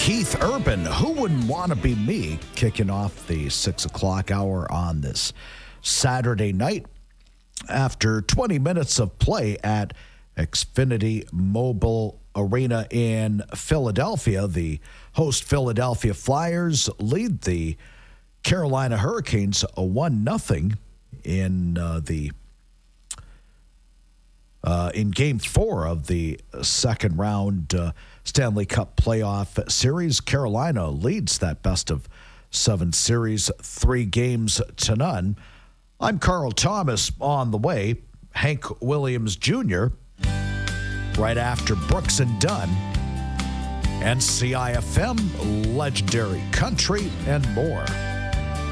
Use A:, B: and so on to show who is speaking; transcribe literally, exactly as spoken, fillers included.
A: Keith Urban, who wouldn't want to be me, kicking off the six o'clock hour on this Saturday night after twenty minutes of play at Xfinity Mobile Arena in Philadelphia. The host Philadelphia Flyers lead the Carolina Hurricanes a one nothing in uh, the uh, in Game Four of the second round uh, Stanley Cup playoff series. Carolina leads that best of seven series, three games to none. I'm Carl Thomas. On the way, Hank Williams Junior right after Brooks and Dunn, and C I F M, Legendary Country, and more.